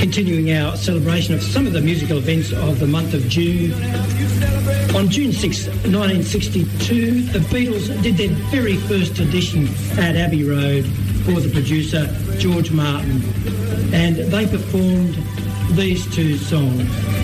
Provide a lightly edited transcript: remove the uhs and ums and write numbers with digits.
Continuing our celebration of some of the musical events of the month of June. On June 6, 1962, the Beatles did their very first audition at Abbey Road for the producer, George Martin, and they performed these two songs.